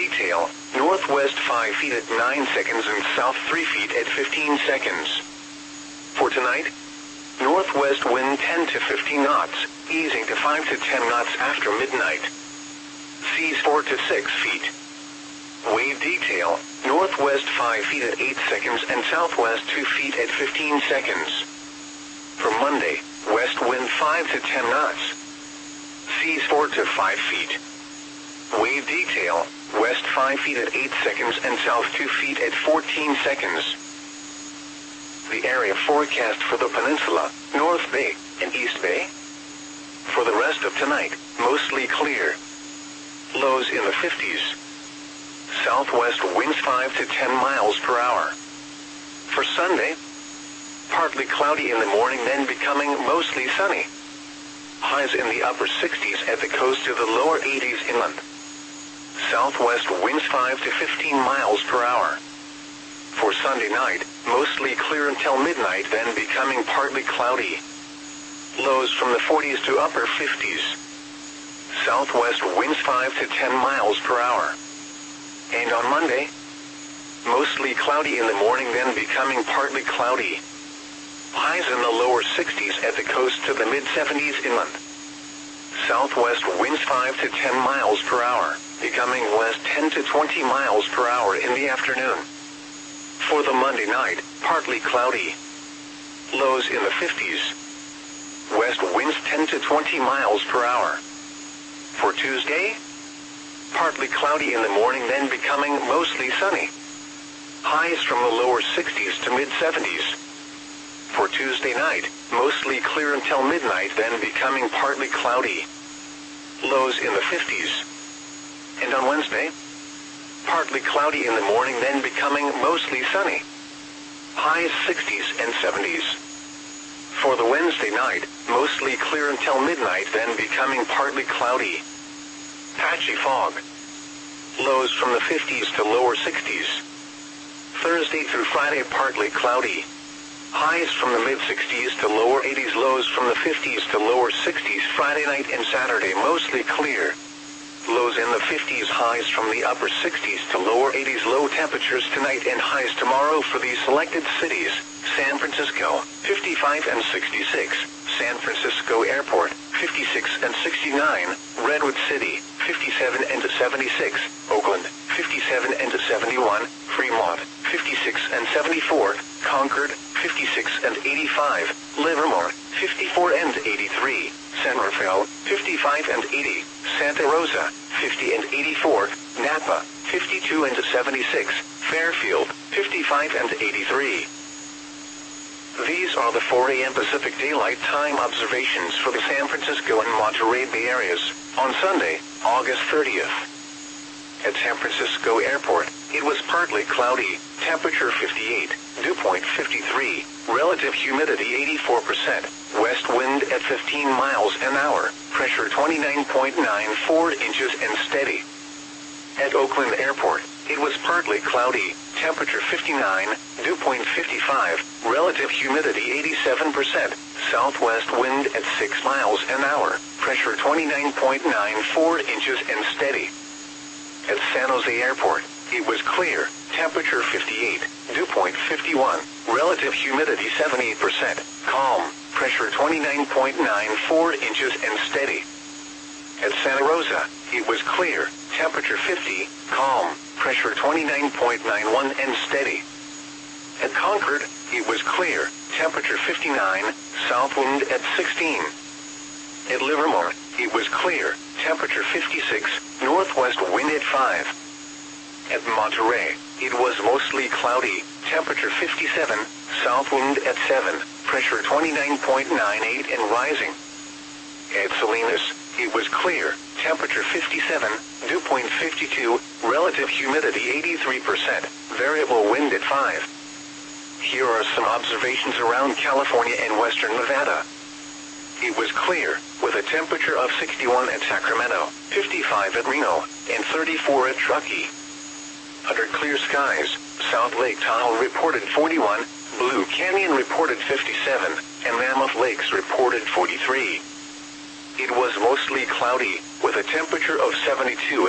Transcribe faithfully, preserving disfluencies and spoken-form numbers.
detail, northwest five feet at nine seconds and south three feet at fifteen seconds. For tonight, northwest wind ten to fifteen knots, easing to five to ten knots after midnight. Seas four to six feet. Wave detail, northwest five feet at eight seconds and southwest two feet at fifteen seconds. For Monday, west wind five to ten knots. Seas four to five feet. Wave detail, west five feet at eight seconds and south two feet at fourteen seconds. The area forecast for the peninsula, North Bay, and East Bay. For the rest of tonight, mostly clear. Lows in the fifties. Southwest winds five to ten miles per hour. For Sunday, partly cloudy in the morning, then becoming mostly sunny. Highs in the upper sixties at the coast to the lower eighties inland. Southwest winds five to fifteen miles per hour. For Sunday night, mostly clear until midnight, then becoming partly cloudy. Lows from the forties to upper fifties. Southwest winds five to ten miles per hour. And on Monday, mostly cloudy in the morning, then becoming partly cloudy. Highs in the lower sixties at the coast to the mid seventies inland. Southwest winds five to ten miles per hour, becoming west ten to twenty miles per hour in the afternoon. For the Monday night, partly cloudy. Lows in the fifties. West winds ten to twenty miles per hour. For Tuesday, partly cloudy in the morning, then becoming mostly sunny. Highs from the lower sixties to mid seventies. For Tuesday night, mostly clear until midnight, then becoming partly cloudy. Lows in the fifties. And on Wednesday, partly cloudy in the morning, then becoming mostly sunny. Highs sixties and seventies. For the Wednesday night, mostly clear until midnight, then becoming partly cloudy. Patchy fog. Lows from the fifties to lower sixties. Thursday through Friday, partly cloudy. Highs from the mid sixties to lower eighties, lows from the fifties to lower sixties. Friday night and Saturday, mostly clear. Lows in the fifties, highs from the upper sixties to lower eighties. Low temperatures tonight and highs tomorrow for these selected cities: San Francisco, fifty-five and sixty-six, San Francisco Airport, fifty-six and sixty-nine, Redwood City, fifty-seven and seventy-six, Oakland, fifty-seven and seventy-one, Fremont, fifty-six and seventy-four, Concord, fifty-six and eighty-five, Livermore, fifty-four and eighty-three, San Rafael, fifty-five and eighty, Santa Rosa, fifty and eighty-four, Napa, fifty-two and seventy-six, Fairfield, fifty-five and eighty-three. These are the four A M Pacific Daylight Time observations for the San Francisco and Monterey Bay areas on Sunday, August thirtieth. At San Francisco Airport, it was partly cloudy, temperature fifty-eight, dew point fifty-three, relative humidity eighty-four percent, west wind at fifteen miles an hour, pressure twenty-nine point nine four inches and steady. At Oakland Airport, it was partly cloudy, temperature fifty-nine, dew point fifty-five, relative humidity eighty-seven percent, southwest wind at six miles an hour, pressure twenty-nine point nine four inches and steady. At San Jose Airport, it was clear, temperature fifty-eight, dew point fifty-one, relative humidity seventy-eight percent, calm, pressure twenty-nine point nine four inches and steady. At Santa Rosa, it was clear, temperature fifty, calm, pressure twenty-nine point nine one and steady. At Concord, it was clear, temperature fifty-nine, south wind at sixteen. At Livermore, it was clear, temperature fifty-six, northwest wind at five. At Monterey, it was mostly cloudy, temperature fifty-seven, south wind at seven, pressure twenty-nine point nine eight and rising. At Salinas, it was clear, temperature fifty-seven, dew point fifty-two, relative humidity eighty-three percent, variable wind at five. Here are some observations around California and western Nevada. It was clear, with a temperature of sixty-one at Sacramento, fifty-five at Reno, and thirty-four at Truckee. Under clear skies, South Lake Tahoe reported forty-one, Blue Canyon reported fifty-seven, and Mammoth Lakes reported forty-three. It was mostly cloudy, with a temperature of seventy-two